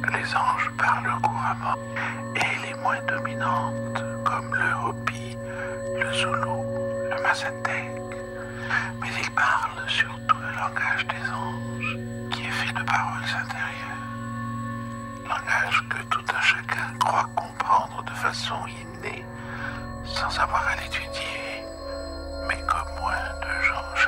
les anges parlent couramment et les moins dominantes, comme le Hopi, le Zoulou, le Mazatèque. Mais ils parlent surtout le langage des anges, qui est fait de paroles intérieures. Langage que tout un chacun croit comprendre de façon innée, sans avoir à l'étudier, mais qu'au moins de